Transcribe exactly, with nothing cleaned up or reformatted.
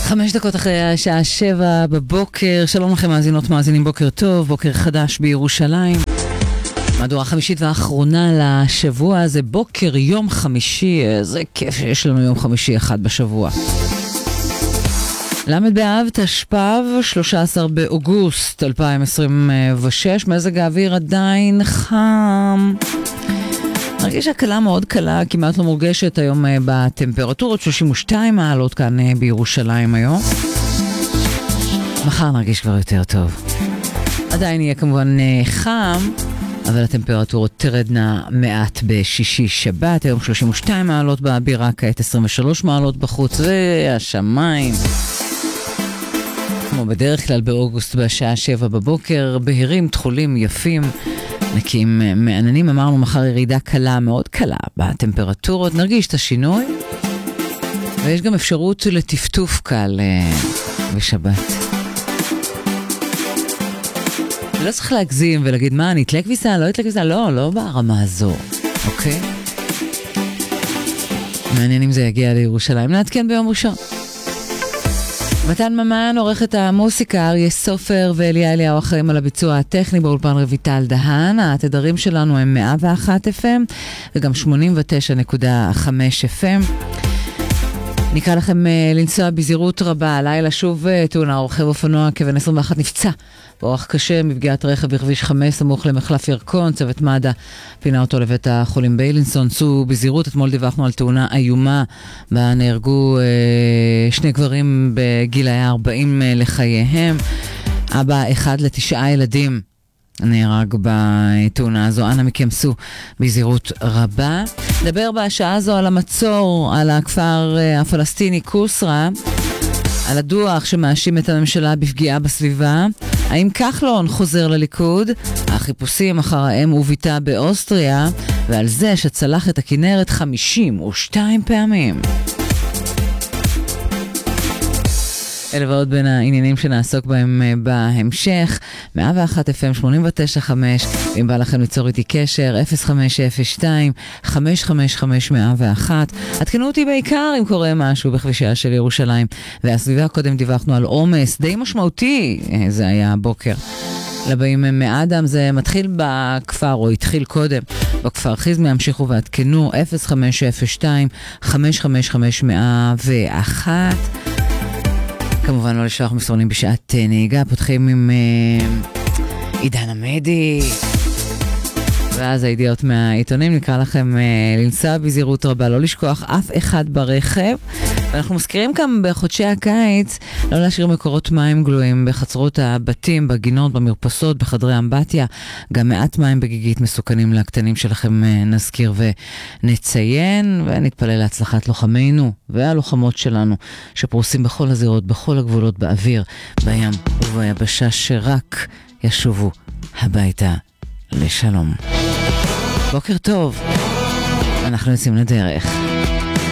חמש דקות אחרי השעה שבע בבוקר, שלום לכם מאזינות מאזינים, בוקר טוב, בוקר חדש בירושלים. מהדורה חמישית והאחרונה לשבוע הזה, בוקר יום חמישי, איזה כיף שיש לנו יום חמישי אחד בשבוע. למד באב תשפ"ב, שלושה עשר באוגוסט אלפיים עשרים ושש, מזג האוויר עדיין חם. נרגיש הקלה מאוד קלה, כמעט לא מורגשת היום בטמפרטורות, שלושים ושתיים מעלות כאן בירושלים היום. מחר נרגיש כבר יותר טוב. עדיין יהיה כמובן חם, אבל הטמפרטורות תרדנה מעט בשישי שבת, היום שלושים ושתיים מעלות בבירה, כעת עשרים ושלוש מעלות בחוץ, והשמיים. כמו בדרך כלל באוגוסט בשעה שבע בבוקר, בהירים, תחולים, יפים, נקיים מעננים. אמרנו מחר ירידה קלה, מאוד קלה בטמפרטורות, נרגיש את השינוי, ויש גם אפשרות לטפטוף קל בשבת. לא צריך להגזים ולהגיד מה, אני אתלה כביסה, לא אתלה כביסה, לא, לא ברמה הזו, אוקיי? מעניין אם זה יגיע לירושלים, נעדכן ביום ראשון. מתן ממן עורך את המוסיקה, אריה סופר ואליה אליהו אחראים על הביצוע הטכני, באולפן רויטל דהן. התדרים שלנו הם מאה ואחת אף אם וגם שמונים ותשע נקודה חמש אף אם. נקרא לכם לנסוע בזהירות רבה. הלילה שוב תאונה, רוכב אופנוע כבן עשרים ואחת נפצע באורח קשה מפגיעת רכב בכביש חמש סמוך למחלף ירקון. צוות מד"א פינה אותו לבית החולים ביילינסון. סעו בזהירות, אתמול דיווחנו על תאונה איומה בה נהרגו אה, שני גברים בגילי ארבעים לחייהם. אבא אחד לתשעה ילדים נהרג בתאונה הזו. אנא מכם סעו בזהירות רבה. נדבר בשעה הזו על המצור על הכפר הפלסטיני קוסרה, על הדוח שמאשים את הממשלה בפגיעה בסביבה, האם כחלון חוזר לליכוד, החיפושים אחר האם וביתה באוסטריה, ועל זה שצלח את הכנרת חמישים ושתיים פעמים. אלה ועוד בין העניינים שנעסוק בהם בהמשך. מאה ואחת אף אם, שמונים ותשע חמש, אם בא לכם ליצור איתי קשר, אפס חמש אפס שתיים חמש חמש חמש מאה ואחת. עדכנו אותי בעיקר אם קורה משהו בכבישיה של ירושלים והסביבה. קודם דיווחנו על עומס די משמעותי, זה היה הבוקר לבאים מאדם. זה מתחיל בכפר, או התחיל קודם בכפר חיזמה. המשיכו ועדכנו אפס חמש אפס שתיים חמש חמש חמש מאה ואחת. כמובן לא לשלוח מסרונים בשעת נהיגה. פותחים עם uh, עידן עמדי ואז הידיעות מהעיתונים. נקרא לכם uh, לנסוע בזהירות רבה, לא לשכוח אף אחד ברכב. ואנחנו מזכירים כאן בחודשי הקיץ לא להשאיר מקורות מים גלויים בחצרות הבתים, בגינות, במרפסות, בחדרי אמבטיה. גם מעט מים בגיגית מסוכנים לקטנים שלכם uh, נזכיר ונציין, ונתפלל להצלחת לוחמינו והלוחמות שלנו שפרוסים בכל הזירות, בכל הגבולות, באוויר, בים וביבשה, שרק ישובו הביתה לשלום. בוקר טוב, אנחנו יוצאים לדרך.